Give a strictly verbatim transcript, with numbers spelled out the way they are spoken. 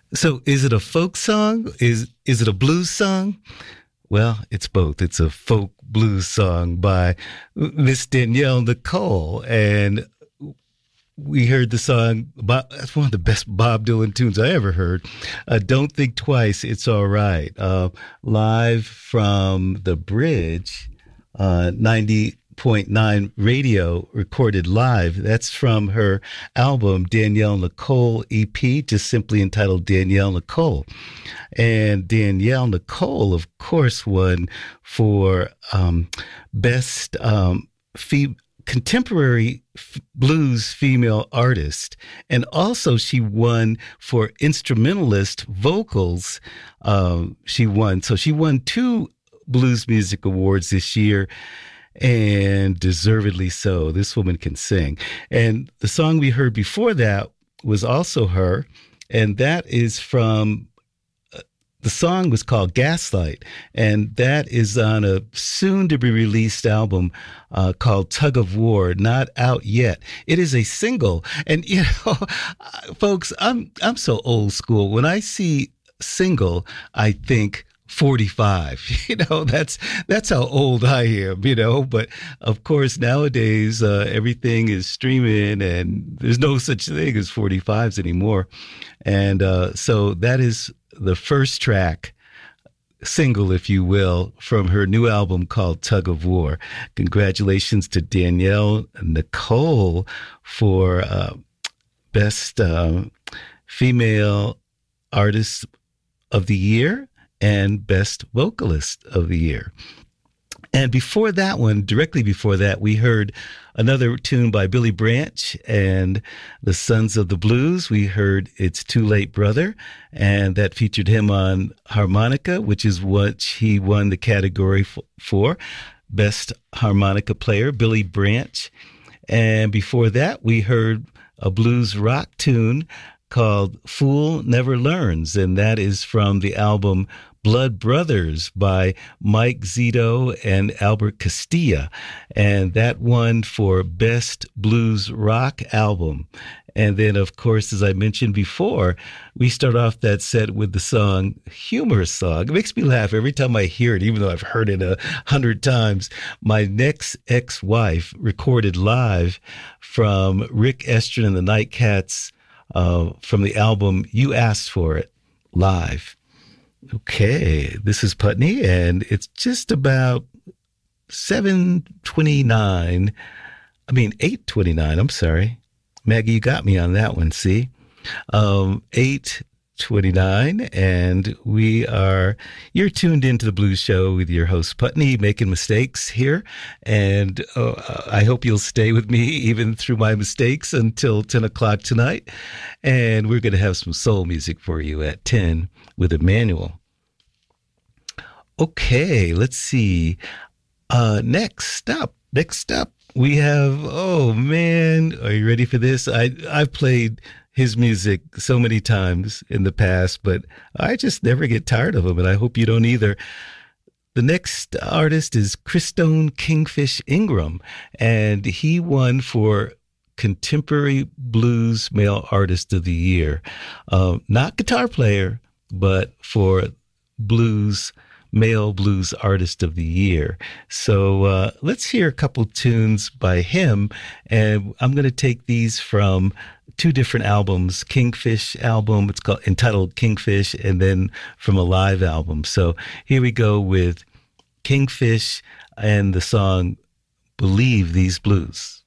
So is it a folk song? Is is it a blues song? Well, it's both. It's a folk blues song by Miss Danielle Nicole. And we heard the song. Bob, that's one of the best Bob Dylan tunes I ever heard. Uh, Don't Think Twice, It's All Right. Uh, live from the Bridge, uh, ninety point nine radio, recorded live. That's from her album, Danielle Nicole E P, just simply entitled Danielle Nicole. And Danielle Nicole, of course, won for um, Best um, Fe- Contemporary f- Blues Female Artist. And also she won for Instrumentalist Vocals. Um, she won. So she won two Blues Music Awards this year, and deservedly so. This woman can sing. And the song we heard before that was also her, and that is from, uh, the song was called Gaslight, and that is on a soon-to-be-released album uh, called Tug of War, not out yet. It is a single, and, you know, folks, I'm I'm so old school. When I see single, I think forty-five. You know, that's that's how old I am, you know. But of course, nowadays, uh, everything is streaming and there's no such thing as forty-fives anymore. And uh, so that is the first track, single, if you will, from her new album called Tug of War. Congratulations to Danielle Nicole for uh, Best uh, Female Artist of the Year and Best Vocalist of the Year. And before that one, directly before that, we heard another tune by Billy Branch and the Sons of the Blues. We heard It's Too Late, Brother, and that featured him on harmonica, which is what he won the category f- for, Best Harmonica Player, Billy Branch. And before that, we heard a blues rock tune called Fool Never Learns, and that is from the album Blood Brothers by Mike Zito and Albert Castilla, and that won for Best Blues Rock Album. And then, of course, as I mentioned before, we start off that set with the song, humorous song. It makes me laugh every time I hear it, even though I've heard it a hundred times. My Next Ex-Wife, recorded live from Rick Estrin and the Nightcats, Uh, from the album You Asked For It, live. Okay, this is Putney, and it's just about seven twenty-nine. I mean, eight twenty-nine, I'm sorry. Maggie, you got me on that one, see? Um, eight twenty-nine, and we are, you're tuned into the Blues Show with your host Putney, making mistakes here, and uh, I hope you'll stay with me even through my mistakes until ten o'clock tonight, and we're going to have some soul music for you at ten with Emmanuel. Okay, let's see. Uh, next up, next up, we have, oh man, are you ready for this? I, I've played his music so many times in the past, but I just never get tired of him, and I hope you don't either. The next artist is Christone Kingfish Ingram, and he won for Contemporary Blues Male Artist of the Year. Uh, not guitar player, but for blues, Male Blues Artist of the Year. So uh, let's hear a couple tunes by him, and I'm going to take these from two different albums, Kingfish album, it's called entitled Kingfish, and then from a live album. So here we go with Kingfish and the song Believe These Blues.